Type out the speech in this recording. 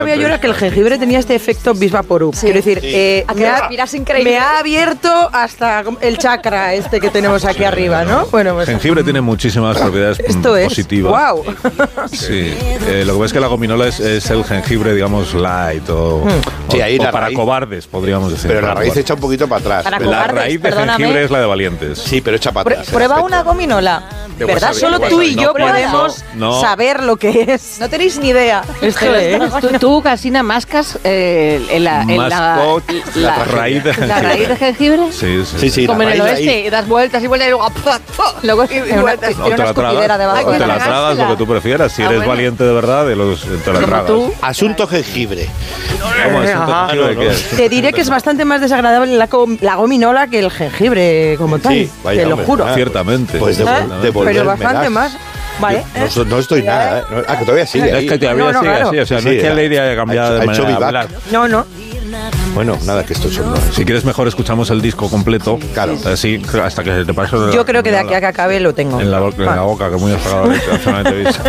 Sabía yo era que el jengibre tenía este efecto vis vaporub. Sí. Quiero decir, increíble. me ha abierto hasta el chakra este que tenemos aquí arriba, ¿no? Bueno, pues Jengibre tiene muchísimas propiedades positivas. ¡Wow! Sí, lo que pasa es que la gominola es el jengibre, digamos, light o para raíz, cobardes, podríamos decir. Pero la raíz echa un poquito para atrás. Para La cobardes, raíz de jengibre es la de valientes. Sí, pero echa para atrás. Prueba una gominola. ¿Verdad? Solo tú y yo podemos saber lo que es. No tenéis ni idea. Esto es. Tú, Casina, mascas la raíz de jengibre. ¿La raíz de jengibre? Sí. Como en el oeste, das vueltas y vueltas y luego vueltas. O te la tragas lo que tú prefieras. Si eres valiente de verdad, te la tragas. Asunto jengibre. Te diré que es bastante más desagradable la gominola que el jengibre como tal. Sí, vaya, te lo juro. Ciertamente. Pues pero bastante más. Vale. No estoy nada. Que todavía sigue. Es que todavía sigue así. O sea, no es que la idea haya cambiado de manera de hablar. No. Bueno, nada, que esto es un... Si quieres, mejor escuchamos el disco completo. Claro. Así, hasta que se te pase. Yo creo que de aquí a que acabe lo tengo. En la boca, que muy desagradable.